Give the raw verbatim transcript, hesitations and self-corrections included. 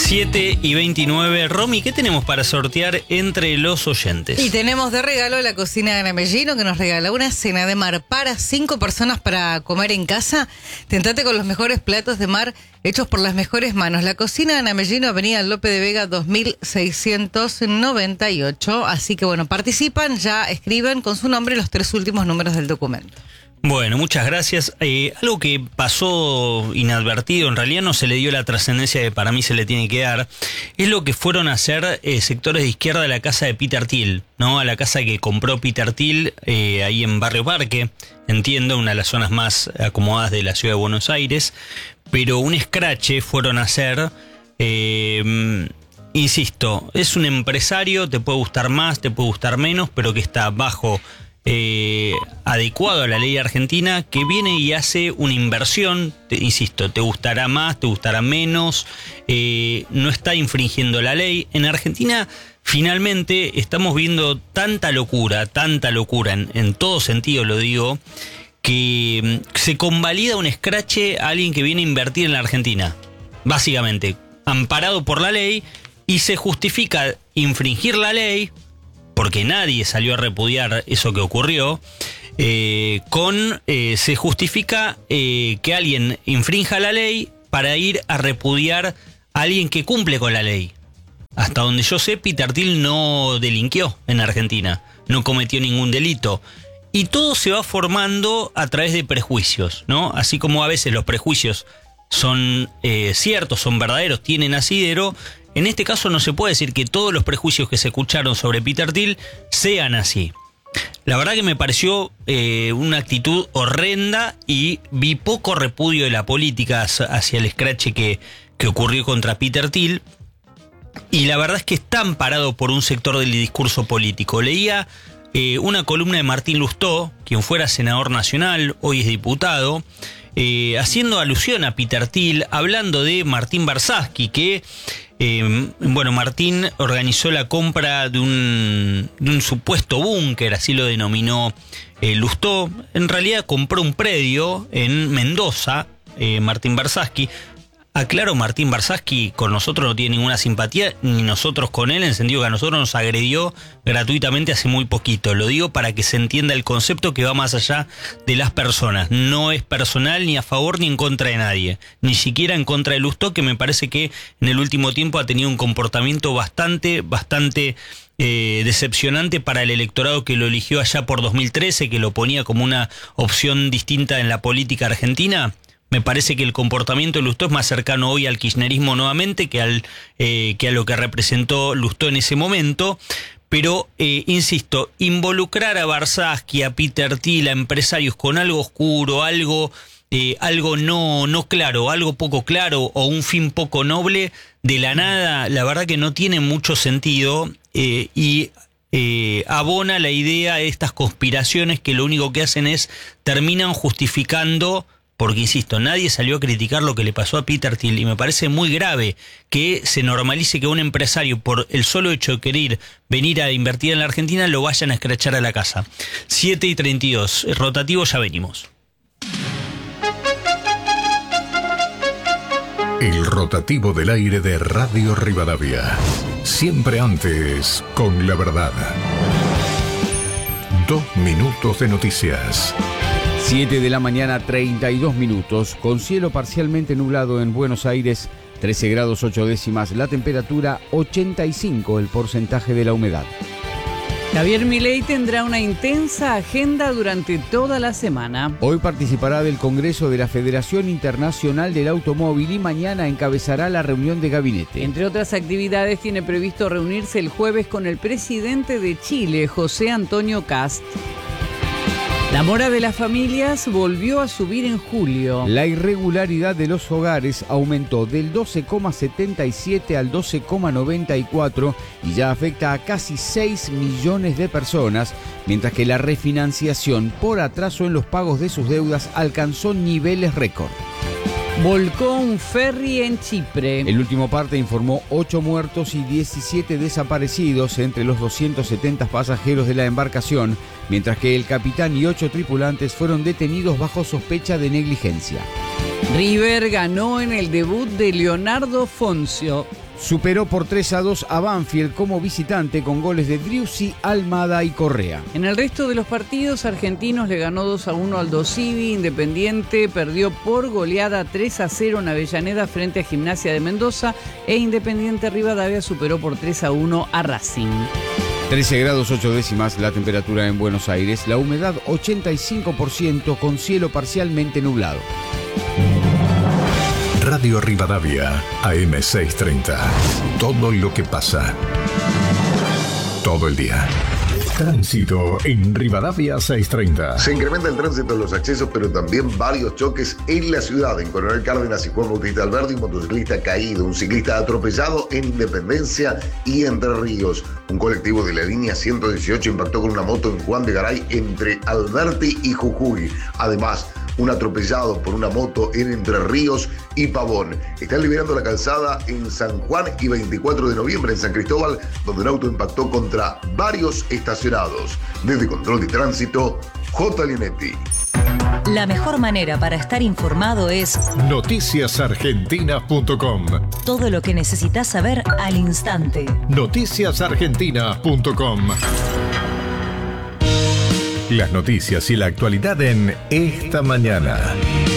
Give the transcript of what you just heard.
siete y veintinueve. Romy, ¿qué tenemos para sortear entre los oyentes? Y tenemos de regalo la cocina de Ana Mellino, que nos regala una cena de mar para cinco personas para comer en casa. Tentate con los mejores platos de mar hechos por las mejores manos. La cocina de Ana Mellino, Avenida Lope de Vega dos mil seiscientos noventa y ocho. Así que bueno, participan, ya escriben con su nombre los tres últimos números del documento. Bueno, muchas gracias. Eh, algo que pasó inadvertido, en realidad no se le dio la trascendencia que para mí se le tiene que dar, es lo que fueron a hacer eh, sectores de izquierda a la casa de Peter Thiel, ¿no? A la casa que compró Peter Thiel eh, ahí en Barrio Parque, entiendo, una de las zonas más acomodadas de la ciudad de Buenos Aires, pero un escrache fueron a hacer, eh, insisto, es un empresario, te puede gustar más, te puede gustar menos, pero que está bajo... Eh, adecuado a la ley argentina, que viene y hace una inversión, te, insisto, te gustará más, te gustará menos, eh, no está infringiendo la ley. En Argentina finalmente estamos viendo tanta locura, tanta locura, en, en todo sentido lo digo, que se convalida un escrache a alguien que viene a invertir en la Argentina, básicamente, amparado por la ley, y se justifica infringir la ley, porque nadie salió a repudiar eso que ocurrió, eh, con eh, se justifica eh, que alguien infrinja la ley para ir a repudiar a alguien que cumple con la ley. Hasta donde yo sé, Peter Thiel no delinquió en Argentina, no cometió ningún delito. Y todo se va formando a través de prejuicios, ¿no? Así como a veces los prejuicios son eh, ciertos, son verdaderos, tienen asidero. En este caso no se puede decir que todos los prejuicios que se escucharon sobre Peter Thiel sean así. La verdad que me pareció eh, una actitud horrenda y vi poco repudio de la política hacia el escrache que, que ocurrió contra Peter Thiel. Y la verdad es que está amparado por un sector del discurso político. Leía eh, una columna de Martín Lustó, quien fuera senador nacional, hoy es diputado, eh, haciendo alusión a Peter Thiel, hablando de Martín Barsaski, que... Eh, bueno, Martín organizó la compra de un, de un supuesto búnker, así lo denominó eh, Lustó. En realidad compró un predio en Mendoza, eh, Martín Barsaski. Aclaro, Martín Barsaski con nosotros no tiene ninguna simpatía, ni nosotros con él, en el sentido que a nosotros nos agredió gratuitamente hace muy poquito. Lo digo para que se entienda el concepto que va más allá de las personas. No es personal ni a favor ni en contra de nadie, ni siquiera en contra de Lustó, que me parece que en el último tiempo ha tenido un comportamiento bastante, bastante... Eh, decepcionante para el electorado que lo eligió allá por dos mil trece, que lo ponía como una opción distinta en la política argentina. Me parece que el comportamiento de Lustó es más cercano hoy al kirchnerismo nuevamente que, al, eh, que a lo que representó Lustó en ese momento. Pero, eh, insisto, involucrar a Barsaski, a Peter Thiel, a empresarios con algo oscuro, algo, eh, algo no, no claro, algo poco claro o un fin poco noble, de la nada, la verdad que no tiene mucho sentido eh, y... Eh, abona la idea de estas conspiraciones que lo único que hacen es terminan justificando. Porque, insisto, nadie salió a criticar lo que le pasó a Peter Thiel y me parece muy grave que se normalice que un empresario, por el solo hecho de querer venir a invertir en la Argentina, lo vayan a escrachar a la casa. siete y treinta y dos, rotativo, ya venimos. El rotativo del aire de Radio Rivadavia. Siempre antes, con la verdad. Dos minutos de noticias. siete de la mañana, treinta y dos minutos, con cielo parcialmente nublado en Buenos Aires, trece grados ocho décimas, la temperatura ochenta y cinco, el porcentaje de la humedad. Javier Milei tendrá una intensa agenda durante toda la semana. Hoy participará del Congreso de la Federación Internacional del Automóvil y mañana encabezará la reunión de gabinete. Entre otras actividades, tiene previsto reunirse el jueves con el presidente de Chile, José Antonio Kast. La mora de las familias volvió a subir en julio. La irregularidad de los hogares aumentó del doce coma setenta y siete al doce coma noventa y cuatro y ya afecta a casi seis millones de personas, mientras que la refinanciación por atraso en los pagos de sus deudas alcanzó niveles récord. Volcó un ferry en Chipre. El último parte informó ocho muertos y diecisiete desaparecidos entre los doscientos setenta pasajeros de la embarcación, mientras que el capitán y ocho tripulantes fueron detenidos bajo sospecha de negligencia. River ganó en el debut de Leonardo Foncio. superó por tres a dos a Banfield como visitante con goles de Driussi, Almada y Correa. En el resto de los partidos, Argentinos le ganó dos a uno al Dosivi, Independiente perdió por goleada tres a cero en Avellaneda frente a Gimnasia de Mendoza e Independiente Rivadavia superó por tres a uno a Racing. trece grados ocho décimas la temperatura en Buenos Aires, la humedad ochenta y cinco por ciento con cielo parcialmente nublado. Radio Rivadavia, A M seiscientos treinta. Todo lo que pasa. Todo el día. Tránsito en Rivadavia seiscientos treinta. Se incrementa el tránsito en los accesos, pero también varios choques en la ciudad. En Coronel Cárdenas y Juan Bautista Alberdi, un motociclista caído, un ciclista atropellado en Independencia y Entre Ríos. Un colectivo de la línea ciento dieciocho impactó con una moto en Juan de Garay entre Alberti y Jujuy. Además, un atropellado por una moto en Entre Ríos y Pavón. Están liberando la calzada en San Juan y veinticuatro de noviembre en San Cristóbal, donde un auto impactó contra varios estacionados. Desde Control de Tránsito, J. Linetti. La mejor manera para estar informado es noticias argentinas punto com. Todo lo que necesitas saber al instante. noticias argentinas punto com. Las noticias y la actualidad en Esta Mañana.